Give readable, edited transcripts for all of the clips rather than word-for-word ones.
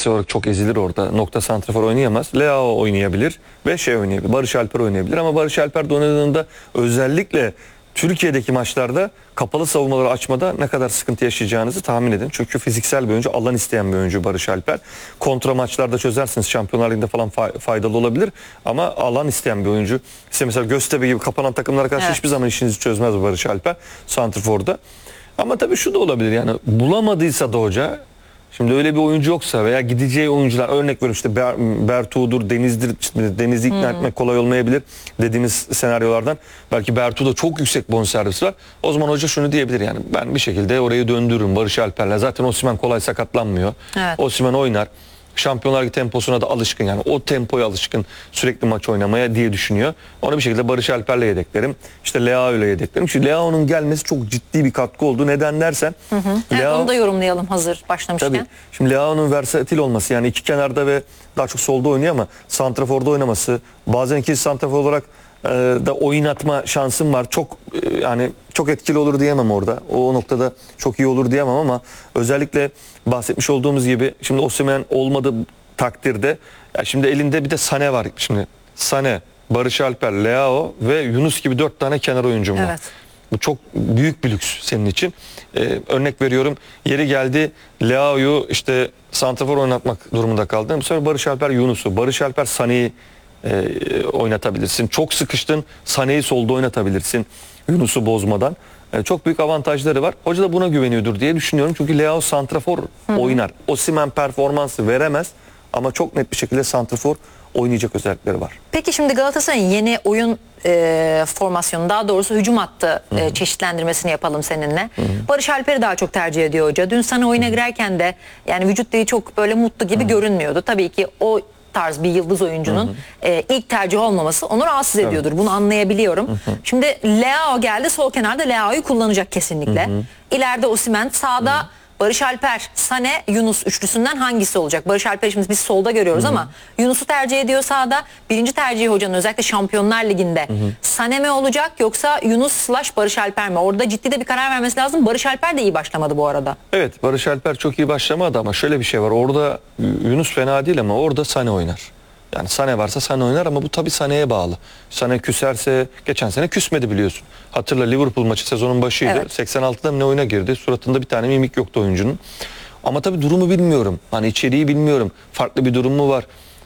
fiziksel olarak çok ezilir orada. Nokta santrafor oynayamaz. Leao oynayabilir ve oynayabilir. Barış Alper oynayabilir ama Barış Alper de oynadığında özellikle Türkiye'deki maçlarda kapalı savunmaları açmada ne kadar sıkıntı yaşayacağınızı tahmin edin. Çünkü fiziksel bir oyuncu, alan isteyen bir oyuncu Barış Alper. Kontra maçlarda çözersiniz. Şampiyonlar Ligi'nde falan faydalı olabilir. Ama alan isteyen bir oyuncu. İşte mesela Göztepe gibi kapanan takımlara karşı hiçbir zaman işinizi çözmez bu Barış Alper Santrfor'da. Ama tabii şu da olabilir, yani bulamadıysa da hoca, şimdi öyle bir oyuncu yoksa veya gideceği oyuncular, örnek veriyorum işte Bertuğ'dur, Deniz'dir, işte Deniz'i ikna etmek kolay olmayabilir dediğimiz senaryolardan. Belki Bertuğ'da çok yüksek bonservis var. O zaman hoca şunu diyebilir, yani ben bir şekilde orayı döndürürüm Barış Alper'le. Zaten Osimhen kolay sakatlanmıyor. Evet. Osimhen oynar. Şampiyonlar Ligi temposuna da alışkın, yani o tempoya alışkın sürekli maç oynamaya diye düşünüyor. Onu bir şekilde Barış Alper'le yedeklerim. İşte Leao'yla yedeklerim. Çünkü Leao'nun gelmesi çok ciddi bir katkı oldu. Neden dersen. Evet, onu da yorumlayalım hazır başlamışken. Tabii. Şimdi Leao'nun versatil olması, yani iki kenarda ve daha çok solda oynuyor ama santraforda oynaması, bazen ikinci santrafor olarak da oynatma şansım var. Çok yani çok etkili olur diyemem orada. O noktada çok iyi olur diyemem ama özellikle bahsetmiş olduğumuz gibi şimdi Osimhen olmadığı takdirde, ya şimdi elinde bir de Sané var. Şimdi Sané, Barış Alper, Leao ve Yunus gibi 4 tane kenar oyuncum var. Evet. Bu çok büyük bir lüks senin için. Örnek veriyorum, yeri geldi Leao'yu işte santrafor oynatmak durumunda kaldın. Bu sefer Barış Alper Yunus'u, Barış Alper Sané'yi oynatabilirsin. Çok sıkıştın, Sané'yi solda oynatabilirsin Yunus'u bozmadan. Çok büyük avantajları var. Hoca da buna güveniyordur diye düşünüyorum. Çünkü Leao santrafor oynar. Osimhen performansı veremez ama çok net bir şekilde santrafor oynayacak özellikleri var. Peki şimdi Galatasaray'ın yeni oyun formasyonu, daha doğrusu hücum hattı çeşitlendirmesini yapalım seninle. Barış Alper'i daha çok tercih ediyor hoca. Dün sana oyuna girerken de yani vücut dili çok böyle mutlu gibi görünmüyordu. Tabii ki o tarz bir yıldız oyuncunun ilk tercih olmaması onu rahatsız ediyordur. Bunu anlayabiliyorum. Şimdi Leao geldi, sol kenarda Leao'yu kullanacak kesinlikle. İleride Osimhen, sağda Barış Alper, Sané, Yunus üçlüsünden hangisi olacak? Barış Alper'i şimdi biz solda görüyoruz ama Yunus'u tercih ediyor sağda. Birinci tercihi hocanın özellikle Şampiyonlar Ligi'nde Sané mi olacak yoksa Yunus/Barış Alper mi? Orada ciddi de bir karar vermesi lazım. Barış Alper de iyi başlamadı bu arada. Evet, Barış Alper çok iyi başlamadı ama şöyle bir şey var. Orada Yunus fena değil ama orada Sané oynar. Yani Sané varsa Sané oynar ama bu tabii Sané'ye bağlı. Sané küserse, geçen sene küsmedi biliyorsun. Hatırla, Liverpool maçı sezonun başıydı. Evet. 86'da ne oyuna girdi. Suratında bir tane mimik yoktu oyuncunun. Ama tabii durumu bilmiyorum. Hani içeriği bilmiyorum. Farklı bir durum mu var?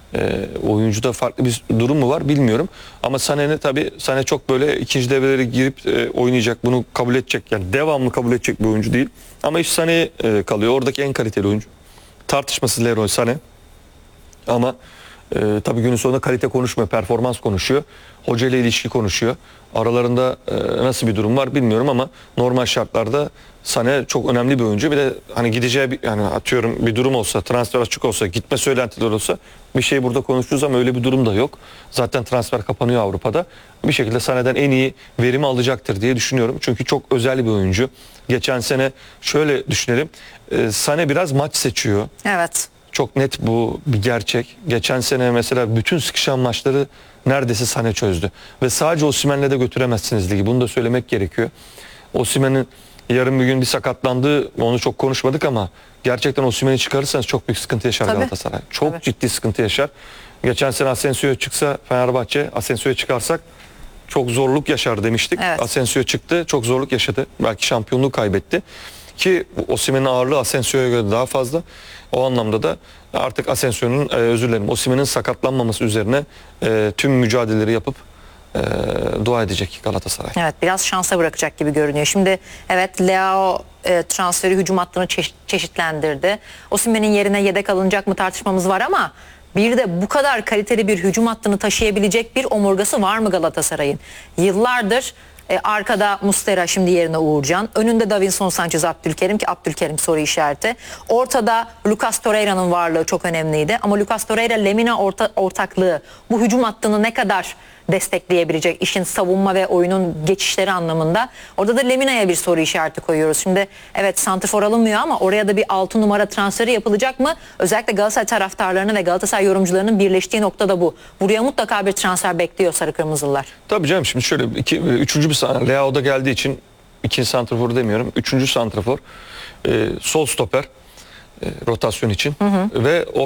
Oyuncuda farklı bir durum mu var bilmiyorum. Ama Sané çok böyle ikinci devrelere girip oynayacak, bunu kabul edecek. Yani devamlı kabul edecek bir oyuncu değil. Ama iş Sané'ye kalıyor. Oradaki en kaliteli oyuncu. Tartışmasız Leroy Sané. Ama tabii günün sonunda kalite konuşmuyor, performans konuşuyor. Hoca ile ilişki konuşuyor. Aralarında nasıl bir durum var bilmiyorum ama normal şartlarda Sané çok önemli bir oyuncu. Bir de hani gideceği yani atıyorum bir durum olsa, transfer açık olsa, gitme söylentileri olsa bir şey burada konuşuruz ama öyle bir durum da yok. Zaten transfer kapanıyor Avrupa'da. Bir şekilde Sané'den en iyi verimi alacaktır diye düşünüyorum. Çünkü çok özel bir oyuncu. Geçen sene şöyle düşünelim. Sané biraz maç seçiyor. Evet. Çok net, bu bir gerçek. Geçen sene mesela bütün sıkışan maçları neredeyse Sané çözdü. Ve sadece Osimhen'le de götüremezsiniz ligi. Bunu da söylemek gerekiyor. Osimhen'in yarın bir gün bir sakatlandığı, onu çok konuşmadık ama gerçekten Osimhen'i çıkarırsanız çok büyük sıkıntı yaşar Galatasaray. Çok ciddi sıkıntı yaşar. Geçen sene Asensio'ya çıksa Fenerbahçe, Asensio'ya çıkarsak çok zorluk yaşar demiştik. Evet. Asensio çıktı, çok zorluk yaşadı. Belki şampiyonluğu kaybetti. Ki Osimhen'in ağırlığı Asensio'ya göre daha fazla. O anlamda da artık Asensio'nun Osimhen'in sakatlanmaması üzerine tüm mücadeleleri yapıp dua edecek Galatasaray. Evet, biraz şansa bırakacak gibi görünüyor. Şimdi evet, Leao transferi hücum hattını çeşitlendirdi. Osimhen'in yerine yedek alınacak mı tartışmamız var ama bir de bu kadar kaliteli bir hücum hattını taşıyabilecek bir omurgası var mı Galatasaray'ın? Yıllardır arkada Muslera, şimdi yerine Uğurcan. Önünde Davinson Sanchez, Abdülkerim, ki Abdülkerim soru işareti. Ortada Lucas Torreira'nın varlığı çok önemliydi. Ama Lucas Torreira Lemina ortaklığı bu hücum hattını ne kadar destekleyebilecek, işin savunma ve oyunun geçişleri anlamında? Orada da Lemina'ya bir soru işareti koyuyoruz. Şimdi evet, santrfor alınmıyor ama oraya da bir 6 numara transferi yapılacak mı? Özellikle Galatasaray taraftarlarının ve Galatasaray yorumcularının birleştiği nokta da bu. Buraya mutlaka bir transfer bekliyor Sarı Kırmızılar. Tabii canım, şimdi şöyle üçüncü bir sahne. Leao'da geldiği için ikinci santrafor demiyorum. Üçüncü santrafor, sol stoper rotasyon için ve